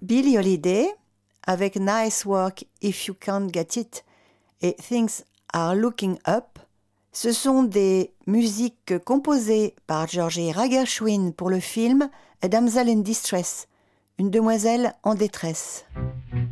Billie Holiday avec Nice Work If You Can't Get It et Things Are Looking Up. Ce sont des musiques composées par Georgina Gershwin pour le film A Damsel in Distress, une demoiselle en détresse.